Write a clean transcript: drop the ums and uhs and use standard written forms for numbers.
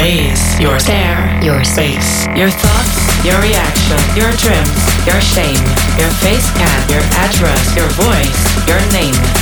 ways, your stare, your space, your thoughts, your reaction, your trims, your shame, your face cam, your address, your voice, your name.